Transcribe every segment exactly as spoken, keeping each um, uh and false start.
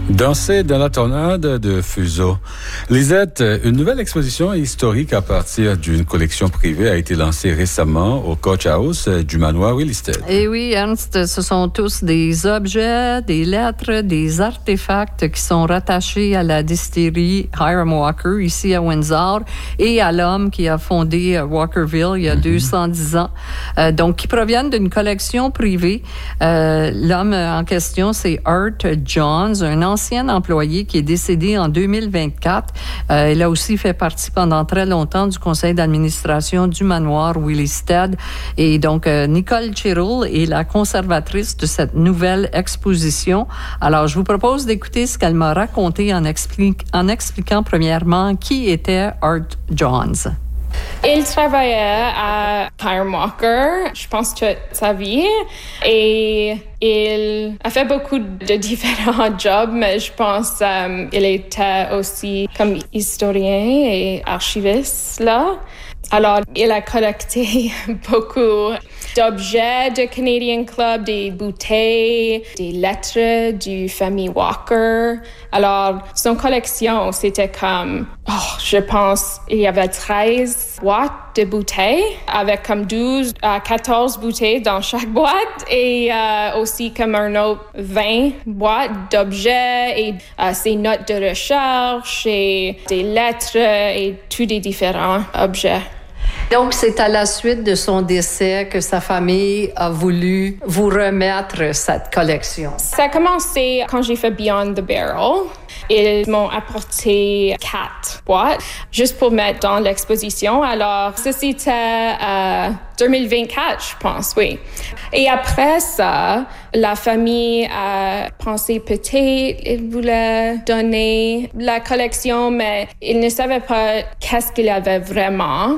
Danser dans la tornade de Fuseau. Lisette, une nouvelle exposition historique à partir d'une collection privée a été lancée récemment au Coach House du manoir Willisted. Et oui, Ernst, ce sont tous des objets, des lettres, des artefacts qui sont rattachés à la distillerie Hiram Walker ici à Windsor et à l'homme qui a fondé Walkerville il y a mm-hmm. deux cent dix ans. Euh, donc, qui proviennent d'une collection privée. Euh, l'homme en question, c'est Art Johns, un ancien ancien employé qui est décédé en deux mille vingt-quatre. Euh, il a aussi fait partie pendant très longtemps du conseil d'administration du manoir Willisted. Et donc, euh, Nicole Chirul est la conservatrice de cette nouvelle exposition. Alors, je vous propose d'écouter ce qu'elle m'a raconté en, expli- en expliquant premièrement qui était Art Johns. Il travaillait à Hiram Walker, je pense, toute sa vie. Et il a fait beaucoup de différents jobs, mais je pense qu'il um, était aussi comme historien et archiviste là. Alors, il a collecté beaucoup d'objets du Canadian Club, des bouteilles, des lettres du famille Walker. Alors, son collection, c'était comme, oh, je pense, il y avait treize boîtes de bouteilles avec comme douze à quatorze bouteilles dans chaque boîte et euh, aussi comme un autre vingt boîtes d'objets et euh, ses notes de recherche et des lettres et tous des différents objets. Donc, c'est à la suite de son décès que sa famille a voulu vous remettre cette collection. Ça a commencé quand j'ai fait Beyond the Barrel. Ils m'ont apporté quatre boîtes juste pour mettre dans l'exposition. Alors, ça, c'était euh, deux mille vingt-quatre, je pense, oui. Et après ça, la famille a pensé peut-être qu'ils voulaient donner la collection, mais ils ne savaient pas qu'est-ce qu'il y avait vraiment.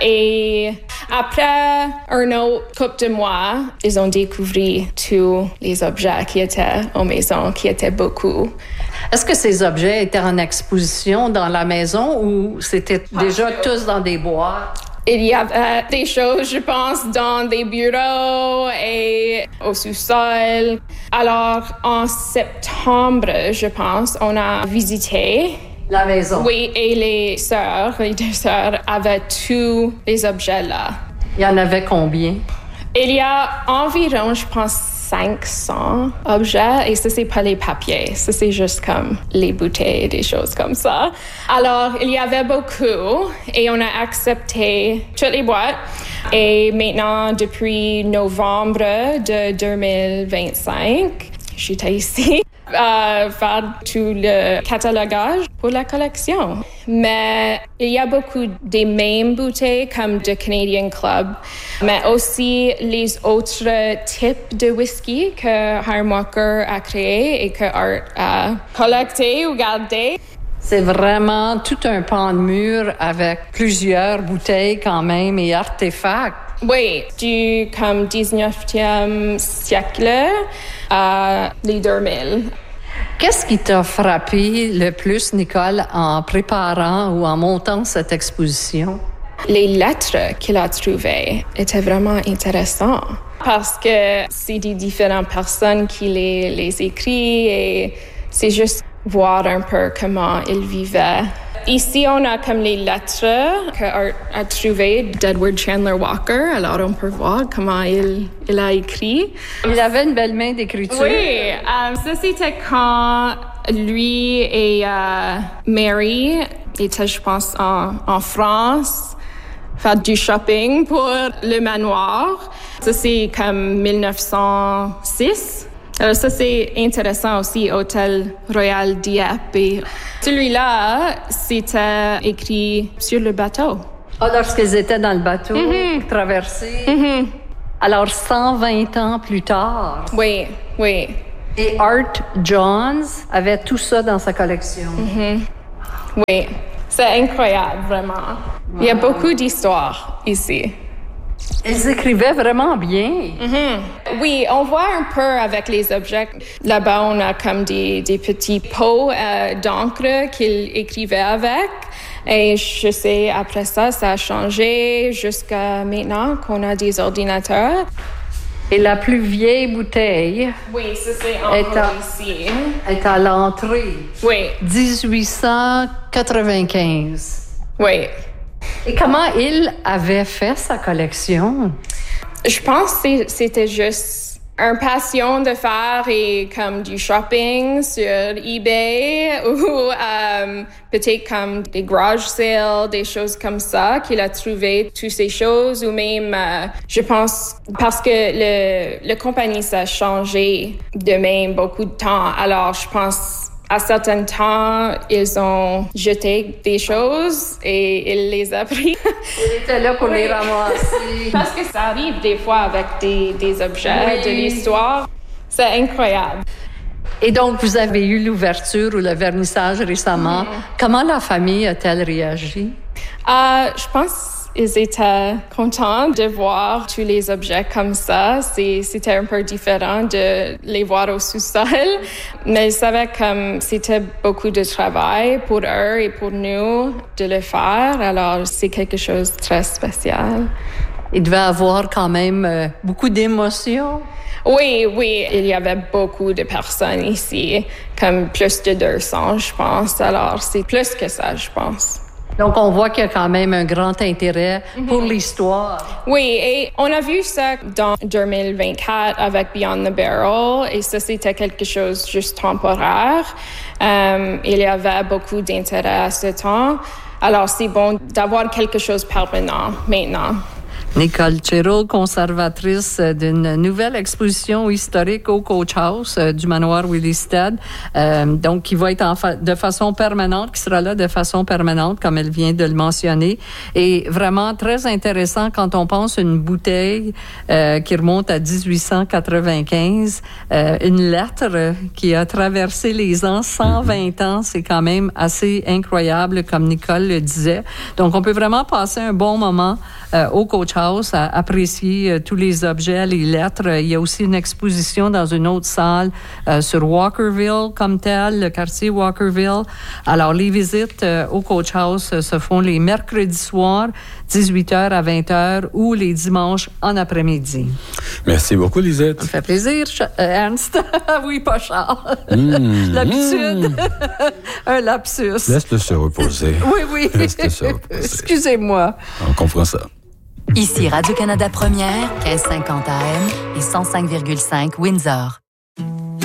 Et après un autre couple de mois, ils ont découvert tous les objets qui étaient aux maisons, qui étaient beaucoup. Est-ce que ces objets étaient en exposition dans la maison ou c'était déjà tous dans des boîtes? Il y avait des choses, je pense, dans des bureaux et au sous-sol. Alors, en septembre, je pense, on a visité la maison. Oui, et les sœurs, les deux sœurs, avaient tous les objets là. Il y en avait combien? Il y a environ, je pense, cinq cents objets et ça, c'est pas les papiers. Ça, c'est juste comme les bouteilles et des choses comme ça. Alors, il y avait beaucoup et on a accepté toutes les boîtes. Et maintenant, depuis novembre de deux mille vingt-cinq, j'étais ici. Euh, faire tout le catalogage pour la collection. Mais il y a beaucoup des mêmes bouteilles comme de Canadian Club, mais aussi les autres types de whisky que Hiram Walker a créé et que Art a collecté ou gardé. C'est vraiment tout un pan de mur avec plusieurs bouteilles quand même et artefacts. Oui, du comme dix-neuvième siècle à les deux mille. Qu'est-ce qui t'a frappé le plus, Nicole, en préparant ou en montant cette exposition? Les lettres qu'il a trouvées étaient vraiment intéressantes parce que c'est des différentes personnes qui les, les écrivent et c'est juste voir un peu comment ils vivaient. Ici, on a comme les lettres que Art a trouvées d'Edward Chandler Walker. Alors, on peut voir comment il, il a écrit. Il avait une belle main d'écriture. Oui, um, ça c'était quand lui et uh, Mary étaient, je pense, en, en France, faire du shopping pour le manoir. Ça, c'est comme mille neuf cent six. Alors ça, c'est intéressant aussi, Hôtel Royal Dieppe. Et celui-là, c'était écrit sur le bateau. Ah, lorsqu'ils étaient dans le bateau, mm-hmm. pour traverser. Mm-hmm. Alors, cent vingt ans plus tard. Oui, oui. Et Art Johns avait tout ça dans sa collection. Mm-hmm. Oui, c'est incroyable, vraiment. Wow. Il y a beaucoup d'histoires ici. Ils écrivaient vraiment bien. Mm-hmm. Oui, on voit un peu avec les objets. Là-bas, on a comme des, des petits pots euh, d'encre qu'ils écrivaient avec. Et je sais, après ça, ça a changé jusqu'à maintenant qu'on a des ordinateurs. Et la plus vieille bouteille... Oui, ça c'est en haut ici. Est à l'entrée. Oui. dix-huit cent quatre-vingt-quinze. Oui. Et comment il avait fait sa collection? Je pense que c'était juste une passion de faire et comme du shopping sur eBay ou um, peut-être comme des garage sales, des choses comme ça, qu'il a trouvé toutes ces choses ou même, euh, je pense, parce que le, le compagnie ça a changé de même beaucoup de temps. Alors, je pense à certains temps, ils ont jeté des choses et il les a pris. Il était là pour oui. les ramasser. Parce que ça arrive des fois avec des, des objets oui. de l'histoire. C'est incroyable. Et donc, vous avez eu l'ouverture ou le vernissage récemment. Mm. Comment la famille a-t-elle réagi? Euh, je pense qu'ils étaient contents de voir tous les objets comme ça. C'est, c'était un peu différent de les voir au sous-sol. Mais ils savaient que c'était beaucoup de travail pour eux et pour nous de le faire. Alors, c'est quelque chose de très spécial. Il devait avoir quand même euh, beaucoup d'émotions. Oui, oui, il y avait beaucoup de personnes ici, comme plus de deux cents, je pense. Alors, c'est plus que ça, je pense. Donc, on voit qu'il y a quand même un grand intérêt mm-hmm. pour l'histoire. Oui, et on a vu ça dans deux mille vingt-quatre avec Beyond the Barrel, et ça, c'était quelque chose juste temporaire. Um, il y avait beaucoup d'intérêt à ce temps. Alors, c'est bon d'avoir quelque chose permanent maintenant. Nicole Cheryl, conservatrice d'une nouvelle exposition historique au Coach House euh, du manoir Willisted, euh, donc qui va être en fa- de façon permanente, qui sera là de façon permanente, comme elle vient de le mentionner. Et vraiment très intéressant quand on pense à une bouteille euh, qui remonte à dix-huit cent quatre-vingt-quinze, euh, une lettre qui a traversé les ans, cent vingt ans, c'est quand même assez incroyable, comme Nicole le disait. Donc, on peut vraiment passer un bon moment euh, au Coach House à apprécier euh, tous les objets, les lettres. Il y a aussi une exposition dans une autre salle euh, sur Walkerville comme tel, le quartier Walkerville. Alors, les visites euh, au Coach House euh, se font les mercredis soirs, dix-huit heures à vingt heures ou les dimanches en après-midi. Merci beaucoup, Lisette. Ça me fait plaisir, euh, Ernst. Oui, pas Charles. Mmh, L'habitude. Mmh. Un lapsus. Laisse-le se reposer. Oui, oui. Laisse-le se reposer. Excusez-moi. On comprend ça. Ici Radio-Canada Première, quinze cinquante A M et cent cinq virgule cinq Windsor.